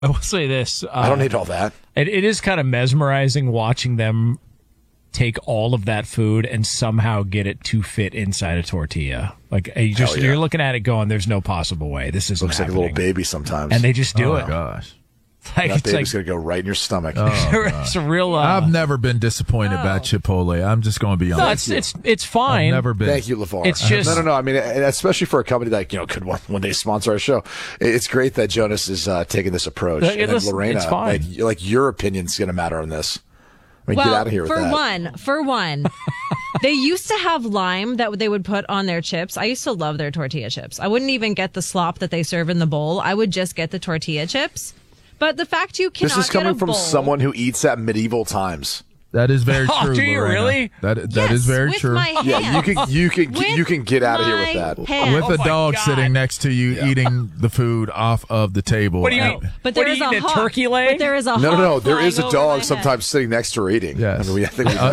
I will say this. I don't need all that. It is kind of mesmerizing watching them take all of that food and somehow get it to fit inside a tortilla. Like you're looking at it going, "There's no possible way this is." Looks like a little baby sometimes, and they just do it. Oh gosh. That baby's going to go right in your stomach. It's a real. I've never been disappointed by Chipotle. I'm just going to be honest. No, it's fine. I've never been. Thank you, LeVar. It's just no. I mean, especially for a company that could one day sponsor our show. It's great that Jonas is taking this approach. And then Lorena, it's fine. Like your opinion's going to matter on this. I mean, get out of here with that. For one, they used to have lime that they would put on their chips. I used to love their tortilla chips. I wouldn't even get the slop that they serve in the bowl. I would just get the tortilla chips. But the fact you cannot This is coming get a from bowl, someone who eats at medieval times. That is very true. Do you Lorena. really? That is very with true. My hands. Yeah, you can get out of here with that. Hands. With a dog sitting next to you eating the food off of the table. What do you mean? But there is a turkey leg? But there is a No. There is a hawk dog sometimes sitting next to her eating. Yes. I mean, I think we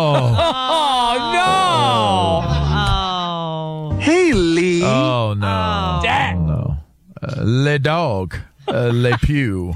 Oh. Hey, Lee. Oh no. Dad. No. Le dog. Le pew.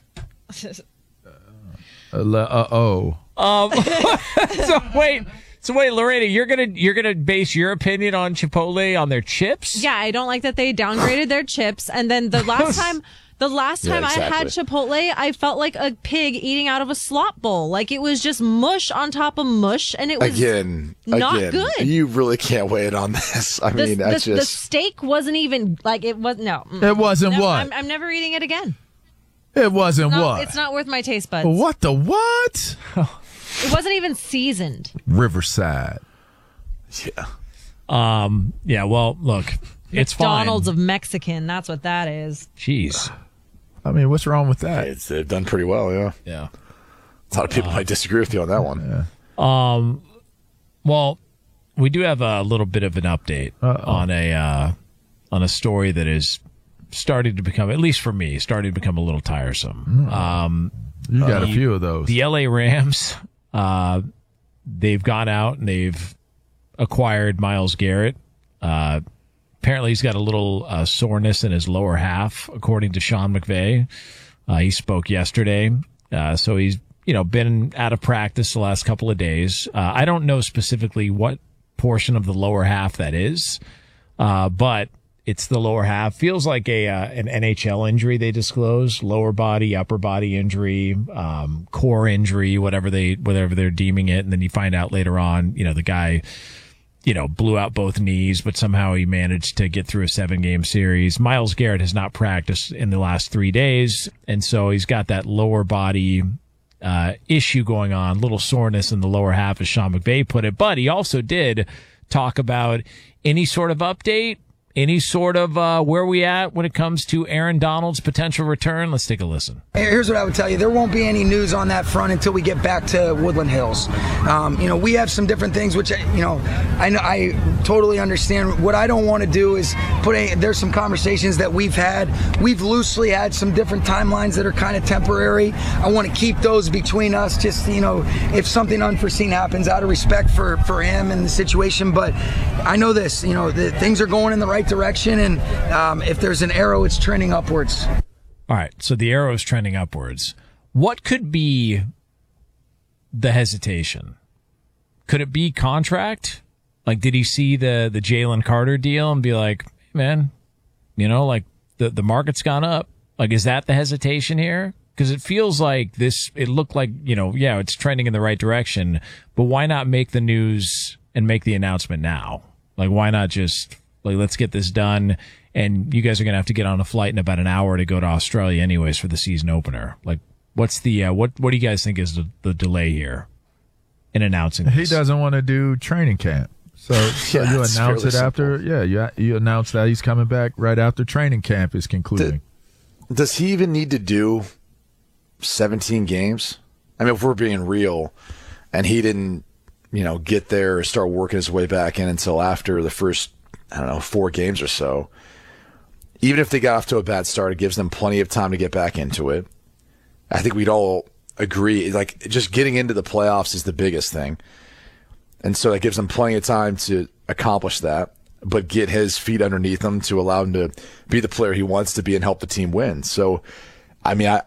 So wait, Lorena, you're gonna base your opinion on Chipotle on their chips? Yeah, I don't like that they downgraded their chips. And then the last time I had Chipotle, I felt like a pig eating out of a slop bowl. Like it was just mush on top of mush, and it was not good. You really can't weigh it on this. I mean, that's the just steak wasn't even like it was. No, It wasn't no, what? I'm never eating it again. It wasn't what? It's not worth my taste buds. What the what? It wasn't even seasoned. Riverside. yeah. Yeah. Well, look, it's McDonald's fine. of Mexican. That's what that is. Jeez. I mean, what's wrong with that? They've done pretty well. Yeah. Yeah. A lot of people might disagree with you on that one. Well, we do have a little bit of an update on a story that is starting to become, at least for me, starting to become a little tiresome. You got a few of those. The LA Rams, they've gone out and they've acquired Myles Garrett. Apparently he's got a little soreness in his lower half, according to Sean McVay. He spoke yesterday. So he's, been out of practice the last couple of days. I don't know specifically what portion of the lower half that is, but it's the lower half. Feels like an NHL injury they disclosed. Lower body, upper body injury, core injury, whatever they're deeming it. And then you find out later on, the guy, blew out both knees, but somehow he managed to get through a 7-game series. Myles Garrett has not practiced in the last 3 days. And so he's got that lower body issue going on, little soreness in the lower half, as Sean McVay put it. But he also did talk about any sort of update, any sort of where we at when it comes to Aaron Donald's potential return. Let's take a listen. Here's what I would tell you. There won't be any news on that front until we get back to Woodland Hills. We have some different things, which, I totally understand. What I don't want to do is there's some conversations that we've had. We've loosely had some different timelines that are kind of temporary. I want to keep those between us, just, if something unforeseen happens, out of respect for him and the situation. But I know this, the things are going in the right direction, and if there's an arrow, it's trending upwards. All right, so the arrow is trending upwards. What could be the hesitation? Could it be contract? Like, did he see the Jalen Carter deal and be like, man, the market's gone up? Like, is that the hesitation here? Because it feels like it looked like, it's trending in the right direction, but why not make the news and make the announcement now? Like, why not just, let's get this done, and you guys are going to have to get on a flight in about an hour to go to Australia anyways for the season opener. Like, what's the, what do you guys think is the delay here in announcing this? He doesn't want to do training camp. So you announce it after, you announce that he's coming back right after training camp is concluding. Does he even need to do 17 games? I mean, if we're being real, and he didn't, get there or start working his way back in until after the first, 4 games or so. Even if they got off to a bad start, it gives them plenty of time to get back into it. I think we'd all agree, just getting into the playoffs is the biggest thing. And so that gives him plenty of time to accomplish that, but get his feet underneath him to allow him to be the player he wants to be and help the team win. So I mean,